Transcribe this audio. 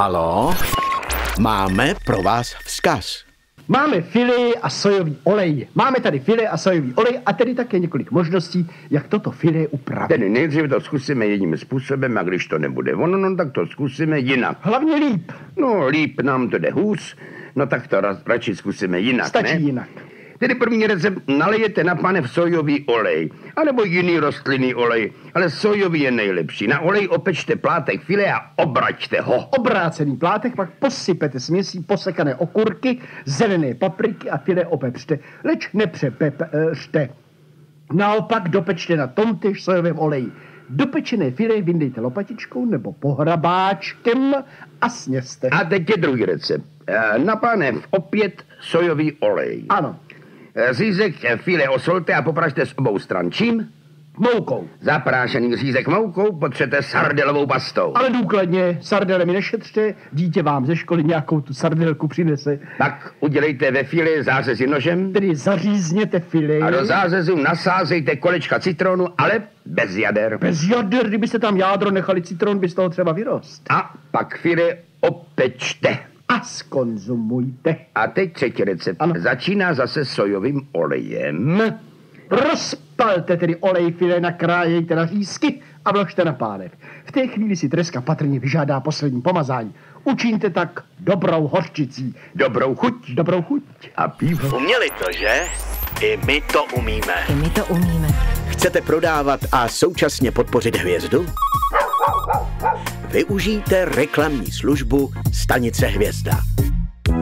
Halo? Máme pro vás vzkaz. Máme filet a sojový olej. Máme tady filet a sojový olej a tedy také několik možností, jak toto filet upravit. Tedy nejdřív to zkusíme jedním způsobem a když to nebude ono, no, tak to zkusíme jinak. Hlavně líp. No, líp nám to jde hůř, no tak to radši zkusíme jinak, Stačí ne? jinak. Tedy první recept, nalejete na panev sojový olej, anebo jiný rostlinný olej, ale sojový je nejlepší. Na olej opečte plátek filet a obraťte ho. Obrácený plátek pak posypete směsí posekané okurky, zelené papriky a filet opepřte, leč nepřepepřte. Naopak dopečte na tomtéž sojovém oleji. Dopečené filet vyndejte lopatičkou nebo pohrabáčkem a sněste. A teď je druhý recept. Na panev opět sojový olej. Ano. Řízek filet osolte a popražte z obou stran. Čím? Moukou. Zaprášený řízek moukou potřete sardelovou pastou. Ale důkladně, sardele mi nešetřte, dítě vám ze školy nějakou tu sardelku přinese. Pak udělejte ve filet zářezy nožem. Tedy zařízněte filet. A do zářezu nasázejte kolečka citronu, ale bez jader. Bez jader, kdybyste tam jádro nechali, citron by z toho třeba vyrost. A pak filet opečte. A skonzumujte. A teď třetí recept. Ano. Začíná zase sojovým olejem. Rozpalte tedy olej filet, nakrájejte na řízky a vložte na pánev. V té chvíli si treska patrně vyžádá poslední pomazání. Učiňte tak dobrou hořčicí. Dobrou chuť. Dobrou chuť. A pivo. Uměli to, že? I my to umíme. I my to umíme. Chcete prodávat a současně podpořit hvězdu? Využijte reklamní službu Stanice Hvězda.